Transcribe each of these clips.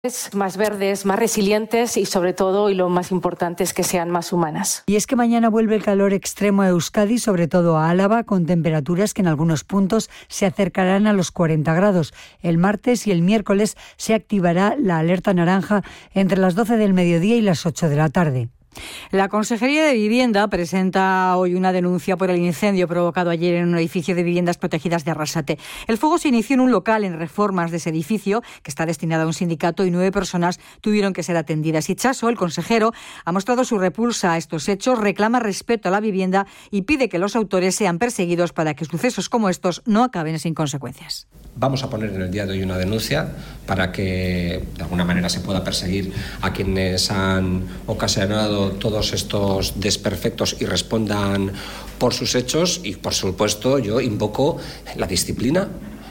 más verdes, más resilientes y sobre todo, y lo más importante, es que sean más humanas. Y es que mañana vuelve el calor extremo a Euskadi, sobre todo a Álava, con temperaturas que en algunos puntos se acercarán a los 40 grados. El martes y el miércoles se activará la alerta naranja entre las 12 del mediodía y las 8 de la tarde. La Consejería de Vivienda presenta hoy una denuncia por el incendio provocado ayer en un edificio de viviendas protegidas de Arrasate. El fuego se inició en un local en Reformas de ese edificio, que está destinado a un sindicato, y 9 personas tuvieron que ser atendidas. Itxaso, el consejero, ha mostrado su repulsa a estos hechos, reclama respeto a la vivienda y pide que los autores sean perseguidos para que sucesos como estos no acaben sin consecuencias. Vamos a poner en el día de hoy una denuncia para que de alguna manera se pueda perseguir a quienes han ocasionado todos estos desperfectos y respondan por sus hechos, y por supuesto yo invoco la disciplina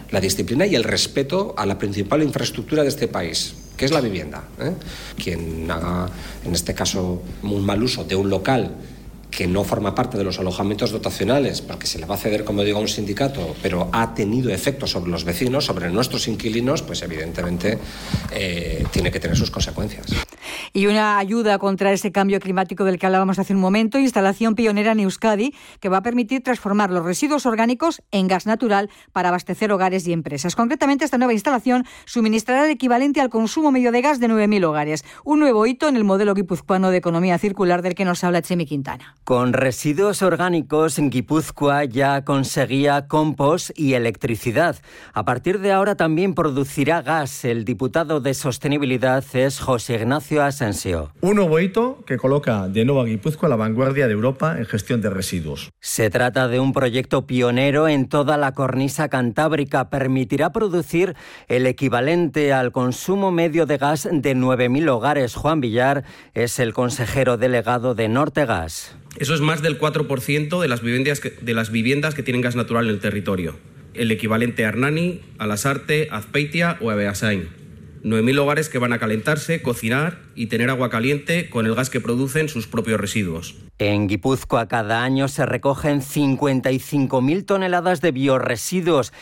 y el respeto a la principal infraestructura de este país, que es la vivienda. Quien haga, en este caso, un mal uso de un local que no forma parte de los alojamientos dotacionales, porque se le va a ceder, como digo, a un sindicato, pero ha tenido efectos sobre los vecinos, sobre nuestros inquilinos, pues evidentemente tiene que tener sus consecuencias. Y una ayuda contra ese cambio climático del que hablábamos hace un momento, instalación pionera en Euskadi, que va a permitir transformar los residuos orgánicos en gas natural para abastecer hogares y empresas. Concretamente, esta nueva instalación suministrará el equivalente al consumo medio de gas de 9.000 hogares. Un nuevo hito en el modelo guipuzcoano de economía circular del que nos habla Chemi Quintana. Con residuos orgánicos, en Guipúzcoa ya conseguía compost y electricidad. A partir de ahora también producirá gas. El diputado de Sostenibilidad es José Ignacio Asensio. Un nuevo hito que coloca de nuevo a Guipúzcoa a la vanguardia de Europa en gestión de residuos. Se trata de un proyecto pionero en toda la cornisa cantábrica. Permitirá producir el equivalente al consumo medio de gas de 9.000 hogares. Juan Villar es el consejero delegado de Nortegas. Eso es más del 4% de las viviendas que tienen gas natural en el territorio. El equivalente a Hernani, a Lasarte, a Azpeitia o a Beasain. 9.000 hogares que van a calentarse, cocinar y tener agua caliente con el gas que producen sus propios residuos. En Guipúzcoa cada año se recogen 55.000 toneladas de biorresiduos,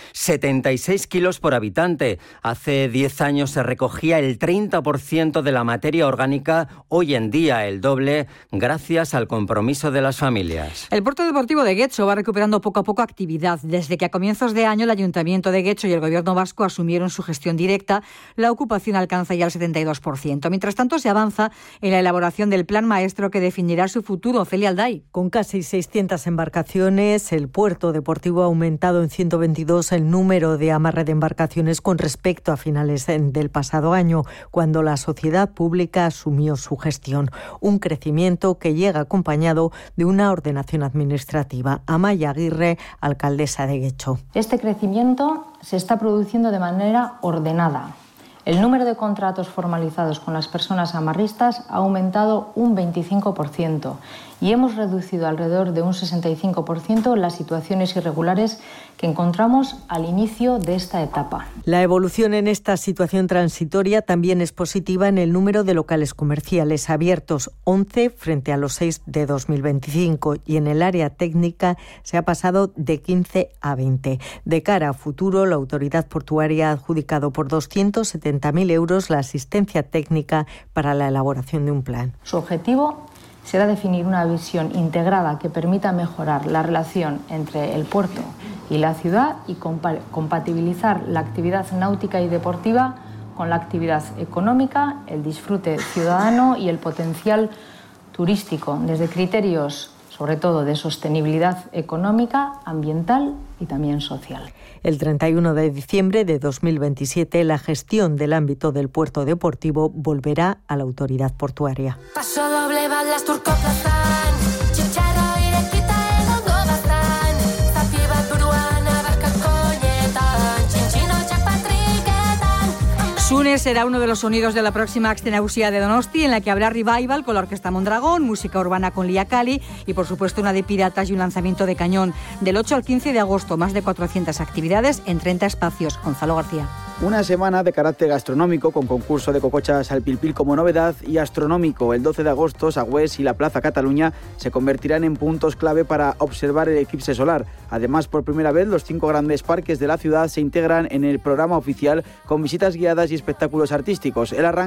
76 kilos por habitante. Hace 10 años se recogía el 30% de la materia orgánica, hoy en día el doble, gracias al compromiso de las familias. El puerto deportivo de Getxo va recuperando poco a poco actividad. Desde que a comienzos de año el Ayuntamiento de Getxo y el Gobierno vasco asumieron su gestión directa, la ocupación alcanza ya el 72%. Mientras tanto, se avanza en la elaboración del plan maestro que definirá su futuro. Celia Alday. Con casi 600 embarcaciones, el puerto deportivo ha aumentado en 122 el número de amarre de embarcaciones con respecto a finales del pasado año, cuando la sociedad pública asumió su gestión. Un crecimiento que llega acompañado de una ordenación administrativa. Amaya Aguirre, alcaldesa de Getxo. Este crecimiento se está produciendo de manera ordenada. El número de contratos formalizados con las personas amarristas ha aumentado un 25% y hemos reducido alrededor de un 65% las situaciones irregulares que encontramos al inicio de esta etapa. La evolución en esta situación transitoria también es positiva en el número de locales comerciales abiertos, 11 frente a los 6 de 2025, y en el área técnica se ha pasado de 15 a 20. De cara a futuro, la autoridad portuaria ha adjudicado por 270.000 euros la asistencia técnica para la elaboración de un plan. Su objetivo será definir una visión integrada que permita mejorar la relación entre el puerto y la ciudad y compatibilizar la actividad náutica y deportiva con la actividad económica, el disfrute ciudadano y el potencial turístico, desde criterios sobre todo de sostenibilidad económica, ambiental y también social. El 31 de diciembre de 2027, la gestión del ámbito del puerto deportivo volverá a la autoridad portuaria. Paso doble, balas, turco, plazán, chicharro, irekita, egongo, bazán, zati bat buruan, abarka koietan, chinchino, txapatriketan. Sune será uno de los sonidos de la próxima Axtenausia de Donosti, en la que habrá revival con la Orquesta Mondragón, música urbana con Lía Cali y, por supuesto, una de piratas y un lanzamiento de cañón. Del 8 al 15 de agosto, más de 400 actividades en 30 espacios. Gonzalo García. Una semana de carácter gastronómico con concurso de cocochas al Pil Pil como novedad y astronómico. El 12 de agosto, Sagüés y la Plaza Cataluña se convertirán en puntos clave para observar el eclipse solar. Además, por primera vez, los 5 grandes parques de la ciudad se integran en el programa oficial con visitas guiadas y espectáculos artísticos. El arranque